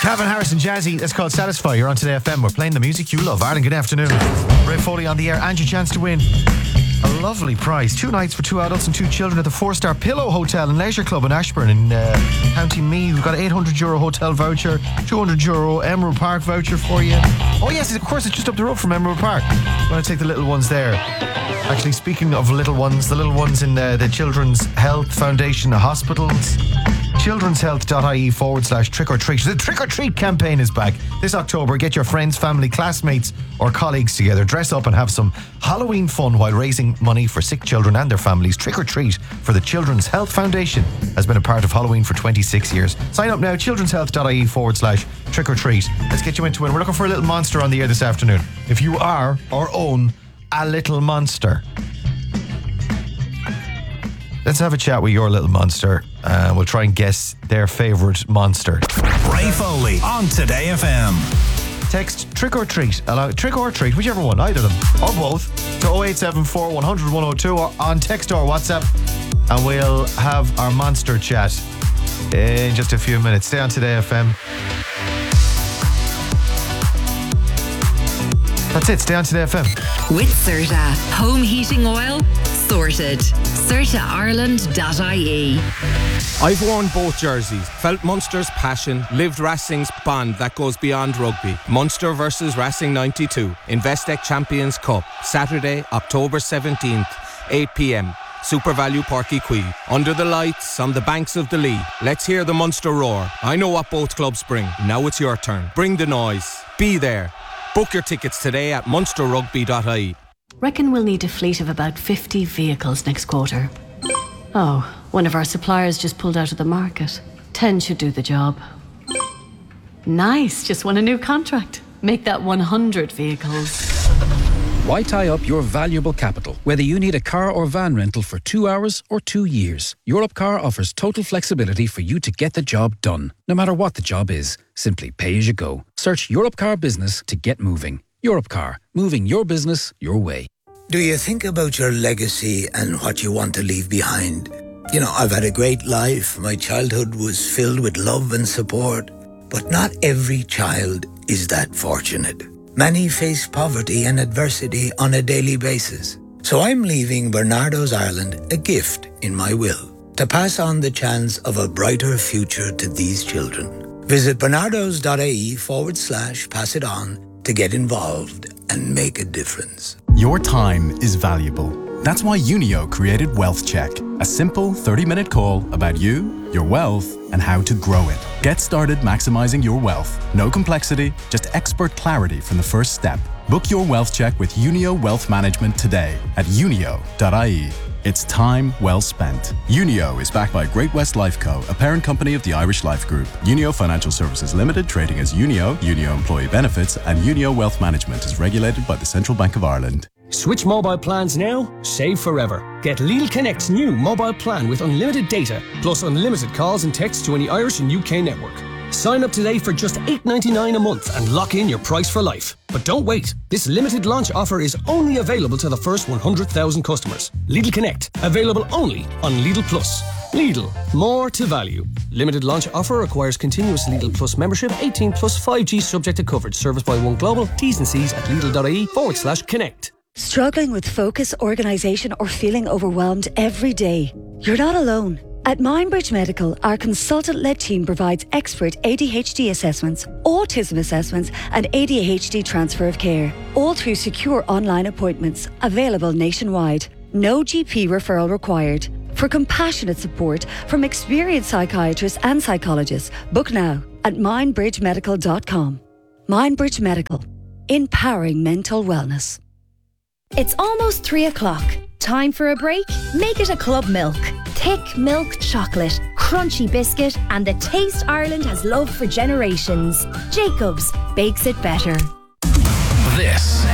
Calvin Harris and Jazzy, that's called Satisfy. You're on Today FM. We're playing the music you love. Ireland, good afternoon. Ray Foley on the air, and your chance to win a lovely prize. 2 nights for 2 adults and 2 children at the 4-star Pillow Hotel and Leisure Club in Ashburn in County Meath. We've got an €800 hotel voucher, €200 Emerald Park voucher for you. Oh yes, of course, it's just up the road from Emerald Park. I'm going to take the little ones there. Actually, speaking of little ones, the little ones in the Children's Health Foundation hospitals. childrenshealth.ie/trick or treat. The Trick or Treat campaign is back this October. Get your friends, family, classmates or colleagues together. Dress up and have some Halloween fun while raising money for sick children and their families. Trick or Treat for the Children's Health Foundation has been a part of Halloween for 26 years. Sign up now, childrenshealth.ie/trick or treat. Let's get you into it. We're looking for a little monster on the air this afternoon. If you are or own a little monster, let's have a chat with your little monster. We'll try and guess their favourite monster. Ray Foley on Today FM. Text trick or treat, trick or treat, whichever one, either of them, or both, to 0874 100 102 or on text or WhatsApp, and we'll have our monster chat in just a few minutes. Stay on Today FM. That's it, stay on Today FM. With Serta. Home heating oil? Sorted. CertaIreland.ie. I've worn both jerseys, felt Munster's passion, lived Racing's bond that goes beyond rugby. Munster versus Racing 92, Investec Champions Cup, Saturday, October 17th, 8 p.m. Super Value Páirc Uí Chaoimh. Under the lights, on the banks of the Lee. Let's hear the Munster roar. I know what both clubs bring. Now it's your turn. Bring the noise. Be there. Book your tickets today at munsterrugby.ie. Reckon we'll need a fleet of about 50 vehicles next quarter. Oh, one of our suppliers just pulled out of the market. 10 should do the job. Nice, just won a new contract. Make that 100 vehicles. Why tie up your valuable capital, whether you need a car or van rental for 2 hours or 2 years? Europcar offers total flexibility for you to get the job done, no matter what the job is. Simply pay as you go. Search Europcar Business to get moving. Europcar, moving your business your way. Do you think about your legacy and what you want to leave behind? You know, I've had a great life. My childhood was filled with love and support. But not every child is that fortunate. Many face poverty and adversity on a daily basis. So I'm leaving Bernardo's Ireland a gift in my will to pass on the chance of a brighter future to these children. Visit bernardos.ie/pass it on to get involved and make a difference. Your time is valuable. That's why Unio created Wealth Check, a simple 30-minute call about you, your wealth, and how to grow it. Get started maximizing your wealth. No complexity, just expert clarity from the first step. Book your Wealth Check with Unio Wealth Management today at unio.ie. It's time well spent. Unio is backed by Great West Life Co., a parent company of the Irish Life Group. Unio Financial Services Limited, trading as Unio, Unio Employee Benefits, and Unio Wealth Management is regulated by the Central Bank of Ireland. Switch mobile plans now, save forever. Get Lidl Connect's new mobile plan with unlimited data, plus unlimited calls and texts to any Irish and UK network. Sign up today for just $8.99 a month and lock in your price for life. But don't wait. This limited launch offer is only available to the first 100,000 customers. Lidl Connect, available only on Lidl Plus. Lidl, more to value. Limited launch offer requires continuous Lidl Plus membership, 18 plus 5G subject to coverage. Service by One Global. T's and C's at lidl.ie/connect. Struggling with focus, organisation or feeling overwhelmed every day? You're not alone. At Mindbridge Medical, our consultant-led team provides expert ADHD assessments, autism assessments and ADHD transfer of care, all through secure online appointments, available nationwide. No GP referral required. For compassionate support from experienced psychiatrists and psychologists, book now at mindbridgemedical.com. Mindbridge Medical, empowering mental wellness. It's almost 3 o'clock. Time for a break? Make it a Club Milk. Thick milk chocolate, crunchy biscuit, and the taste Ireland has loved for generations. Jacobs bakes it better. This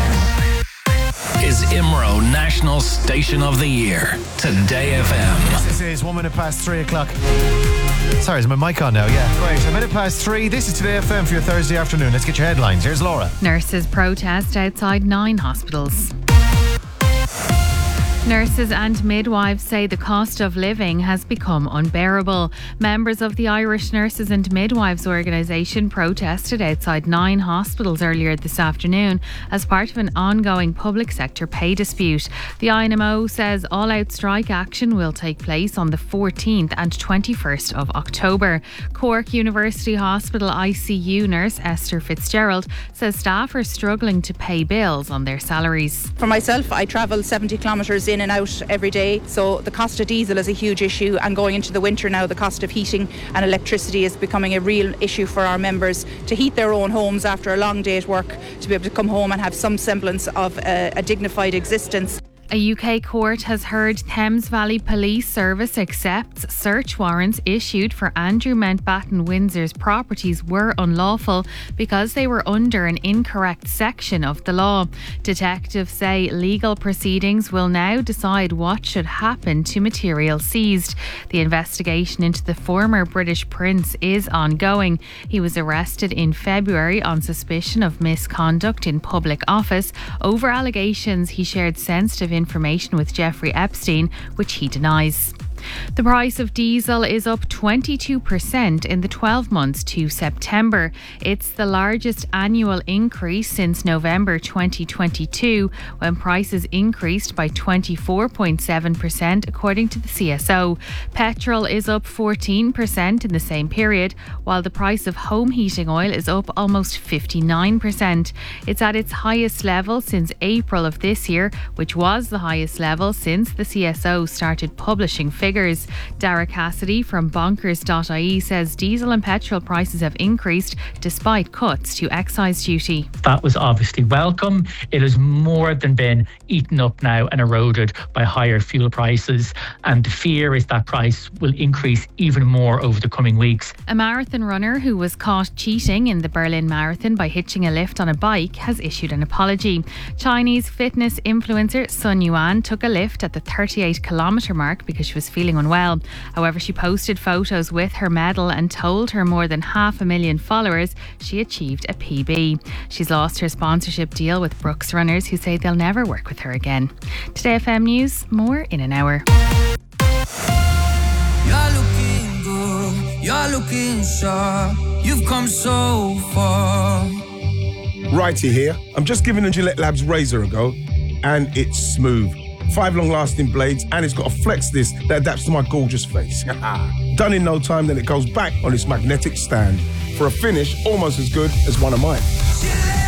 is IMRO National Station of the Year. Today FM. This is 1 minute past 3 o'clock. Sorry, is my mic on now? Yeah, great. 1 minute past 3. This is Today FM for your Thursday afternoon. Let's get your headlines. Here's Laura. Nurses protest outside 9 hospitals. Nurses and midwives say the cost of living has become unbearable. Members of the Irish Nurses and Midwives Organisation protested outside 9 hospitals earlier this afternoon as part of an ongoing public sector pay dispute. The INMO says all-out strike action will take place on the 14th and 21st of October. Cork University Hospital ICU nurse Esther Fitzgerald says staff are struggling to pay bills on their salaries. For myself, I travel 70 kilometres in and out every day, so the cost of diesel is a huge issue, and going into the winter now the cost of heating and electricity is becoming a real issue for our members to heat their own homes after a long day at work, to be able to come home and have some semblance of a dignified existence. A UK court has heard Thames Valley Police Service accepts search warrants issued for Andrew Mountbatten Windsor's properties were unlawful because they were under an incorrect section of the law. Detectives say legal proceedings will now decide what should happen to material seized. The investigation into the former British Prince is ongoing. He was arrested in February on suspicion of misconduct in public office over allegations he shared sensitive information with Jeffrey Epstein, which he denies. The price of diesel is up 22% in the 12 months to September. It's the largest annual increase since November 2022, when prices increased by 24.7% according to the CSO. Petrol is up 14% in the same period, while the price of home heating oil is up almost 59%. It's at its highest level since April of this year, which was the highest level since the CSO started publishing figures. Dara Cassidy from bonkers.ie says diesel and petrol prices have increased despite cuts to excise duty. That was obviously welcome. It has more than been eaten up now and eroded by higher fuel prices, and the fear is that price will increase even more over the coming weeks. A marathon runner who was caught cheating in the Berlin Marathon by hitching a lift on a bike has issued an apology. Chinese fitness influencer Sun Yuan took a lift at the 38-kilometre mark because she was feeling unwell. However, she posted photos with her medal and told her more than 500,000 followers she achieved a PB. She's lost her sponsorship deal with Brooks Runners, who say they'll never work with her again. Today FM News, more in an hour. You're looking good, you're looking sharp, you've come so far. Righty here. I'm just giving the Gillette Labs razor a go, and it's smooth. 5 long-lasting blades, and it's got a flex disc that adapts to my gorgeous face. Done in no time, then it goes back on its magnetic stand for a finish almost as good as one of mine.